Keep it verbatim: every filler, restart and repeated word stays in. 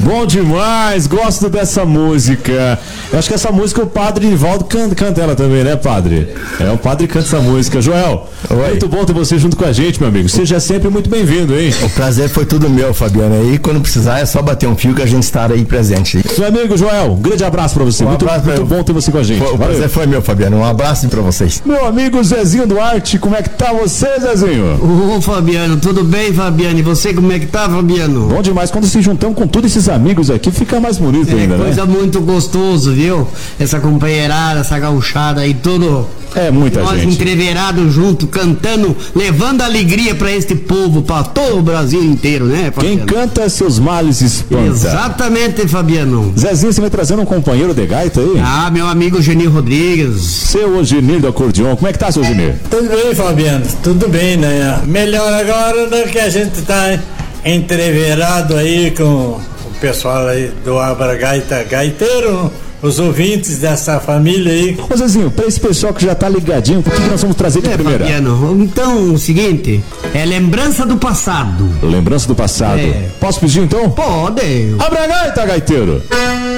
Bom demais, gosto dessa música. Eu acho que essa música o padre Ivaldo canta, canta ela também, né, padre? É, o padre canta essa música. Joel, Oi. Muito bom ter você junto com a gente, meu amigo. Seja sempre muito bem-vindo, hein? O prazer foi tudo meu, Fabiano. Aí, quando precisar, é só bater um fio que a gente estará aí presente. Meu amigo Joel, um grande abraço pra você. Um muito abraço, muito bom ter você com a gente. O Valeu. prazer foi meu, Fabiano. Um abraço pra vocês. Meu amigo Zezinho Duarte, como é que tá você, Zezinho? Ô, Fabiano, tudo bem, Fabiano? E você, como é que tá, Fabiano? Bom demais. Quando se juntamos com todos esses amigos aqui, fica mais bonito é, ainda, né? Coisa muito gostoso, viu? Essa companheirada, essa gauchada aí, tudo. É muita nós gente. Nós entreverados junto, cantando, levando alegria pra este povo, pra todo o Brasil inteiro, né, Quem Fabiano? canta seus males espanta. Exatamente, Fabiano. Zezinho, você vai trazendo um companheiro de gaita aí? Ah, meu amigo Genir Rodrigues. Seu Oginir do acordeon, como é que tá, seu Oginir? Tudo bem, Fabiano, tudo bem, né? Melhor agora do que a gente tá entreverado aí com o pessoal aí do Abra Gaita Gaiteiro, os ouvintes dessa família aí. Ô Zezinho, pra esse pessoal que já tá ligadinho, o que, que nós vamos trazer de é, primeira? Fabiano, então, o seguinte, é lembrança do passado. Lembrança do passado. É. Posso pedir então? Pode. Abra a gaita, gaiteiro!